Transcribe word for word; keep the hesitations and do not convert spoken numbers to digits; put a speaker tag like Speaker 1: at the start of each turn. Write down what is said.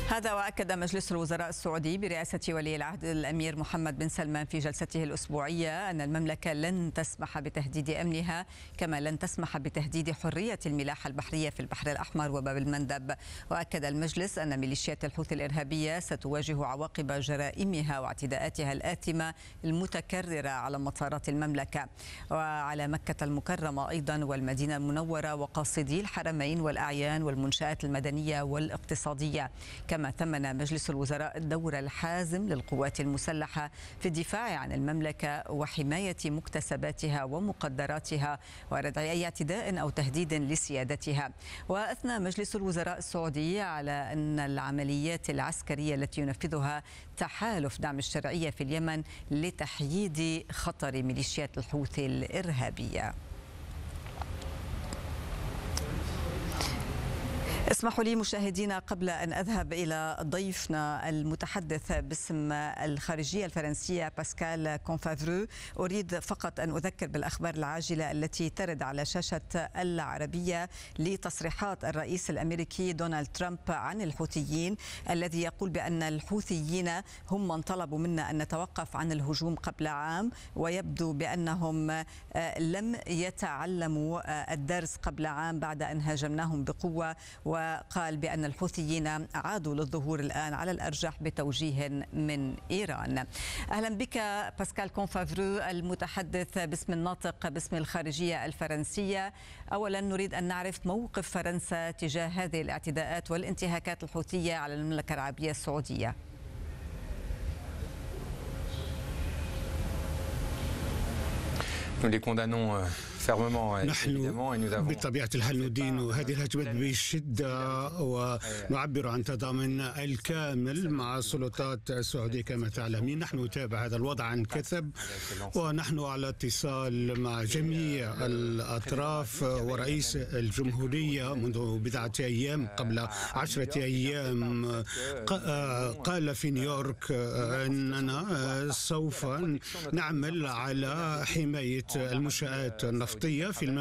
Speaker 1: هذا وأكد مجلس الوزراء السعودي برئاسة ولي العهد الأمير محمد بن سلمان في جلسته الأسبوعية أن المملكة لن تسمح بتهديد أمنها، كما لن تسمح بتهديد حرية الملاحة البحرية في البحر الأحمر وباب المندب. وأكد المجلس أن ميليشيات الحوثي الإرهابية ستواجه عواقب جرائمها واعتداءاتها الآثمة المتكررة على مطارات المملكة وعلى مكة المكرمة أيضا والمدينة المنورة وقاصدي الحرمين والأعيان والمنشآت المدنية والاقتصادية. كما ثمن مجلس الوزراء الدور الحازم للقوات المسلحة في الدفاع عن المملكة وحماية مكتسباتها ومقدراتها وردع أي اعتداء أو تهديد لسيادتها. وأثنى مجلس الوزراء السعودي على أن العمليات العسكرية التي ينفذها تحالف دعم الشرعية في اليمن لتحييد خطر ميليشيات الحوثي الإرهابية. اسمحوا لي مشاهدينا قبل أن أذهب إلى ضيفنا المتحدث باسم الخارجية الفرنسية باسكال كونفافرو، أريد فقط أن أذكر بالأخبار العاجلة التي ترد على شاشة العربية لتصريحات الرئيس الأمريكي دونالد ترامب عن الحوثيين، الذي يقول بأن الحوثيين هم من طلبوا منا أن نتوقف عن الهجوم قبل عام، ويبدو بأنهم لم يتعلموا الدرس قبل عام بعد أن هاجمناهم بقوة. وقال بأن الحوثيين عادوا للظهور الآن على الأرجح بتوجيه من إيران. أهلا بك باسكال كونفافرو المتحدث باسم الناطق باسم الخارجية الفرنسية. أولا نريد أن نعرف موقف فرنسا تجاه هذه الاعتداءات والانتهاكات الحوثية على المملكة العربية السعودية.
Speaker 2: نحن بطبيعة الحال ندين هذه الهجمات بشدة ونعبر عن تضامن الكامل مع السلطات السعودية. كما تعلمين نحن نتابع هذا الوضع عن كثب، ونحن على اتصال مع جميع الأطراف. ورئيس الجمهورية منذ بضعة أيام قبل عشرة أيام قال في نيويورك أننا سوف نعمل على حماية المنشآت النفطية في